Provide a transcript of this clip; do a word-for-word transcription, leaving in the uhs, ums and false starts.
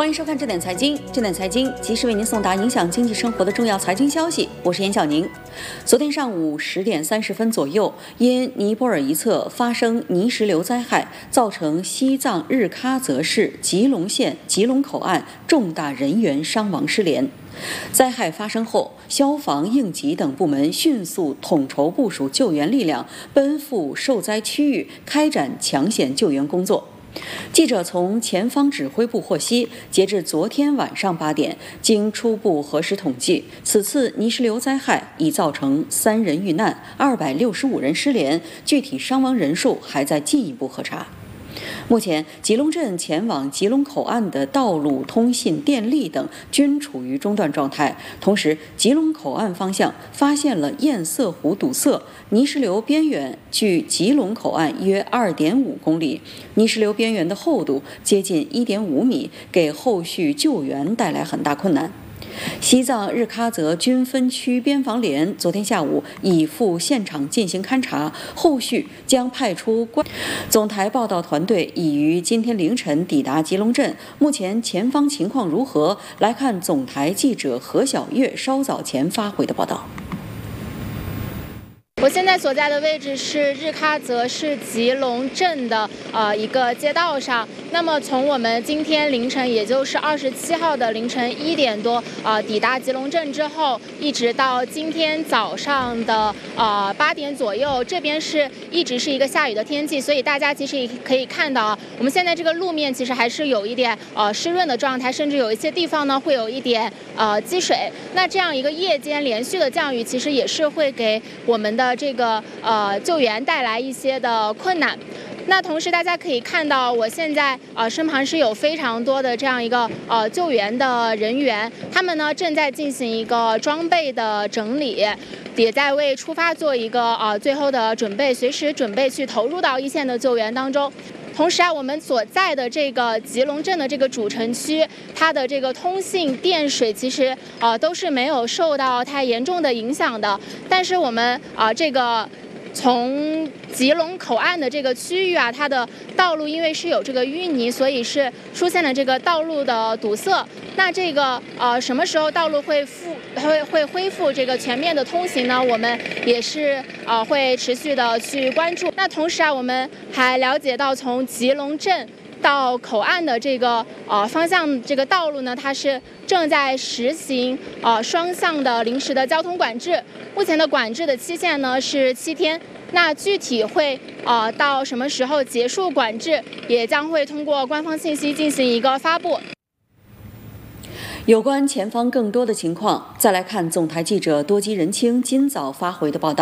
欢迎收看这点财经，这点财经及时为您送达影响经济生活的重要财经消息。我是严小宁。昨天上午十点三十分左右，因尼泊尔一侧发生泥石流灾害，造成西藏日喀则市吉隆县吉隆口岸重大人员伤亡失联。灾害发生后，消防、应急等部门迅速统筹部署救援力量，奔赴受灾区域开展抢险救援工作。记者从前方指挥部获悉，截至昨天晚上八点，经初步核实统计，此次泥石流灾害已造成三人遇难，二百六十五人失联，具体伤亡人数还在进一步核查。目前，吉隆镇前往吉隆口岸的道路、通信、电力等均处于中断状态。同时，吉隆口岸方向发现了堰塞湖堵塞，泥石流边缘距吉隆口岸约 二点五公里，泥石流边缘的厚度接近 一点五米，给后续救援带来很大困难。西藏日喀则军分区边防连昨天下午已赴现场进行勘查，后续将派出关。总台报道团队已于今天凌晨抵达吉隆镇，目前前方情况如何？来看总台记者何小月稍早前发回的报道。 我现在所在的位置是日喀则市吉隆镇的呃一个街道上。那么从我们今天凌晨，也就是二十七号的凌晨一点多，呃抵达吉隆镇之后，一直到今天早上的呃八点左右，这边是一直是一个下雨的天气，所以大家其实也可以看到，我们现在这个路面其实还是有一点呃湿润的状态，甚至有一些地方呢会有一点呃积水。那这样一个夜间连续的降雨，其实也是会给我们的这个呃救援带来一些的困难。那同时大家可以看到，我现在呃身旁是有非常多的这样一个呃救援的人员，他们呢正在进行一个装备的整理，也在为出发做一个呃最后的准备，随时准备去投入到一线的救援当中。同时啊，我们所在的这个吉隆镇的这个主城区，它的这个通信、电水其实呃都是没有受到太严重的影响的。但是我们啊、呃、这个从吉隆口岸的这个区域啊，它的道路因为是有这个淤泥，所以是出现了这个道路的堵塞。那这个呃什么时候道路会复会会恢复这个全面的通行呢？我们也是呃会持续的去关注。那同时啊，我们还了解到从吉隆镇到口岸的这个呃方向，这个道路呢，它是正在实行呃双向的临时的交通管制。目前的管制的期限呢是七天。那具体会呃到什么时候结束管制，也将会通过官方信息进行一个发布。 有关前方更多的情况，再来看总台记者多吉仁清今早发回的报道。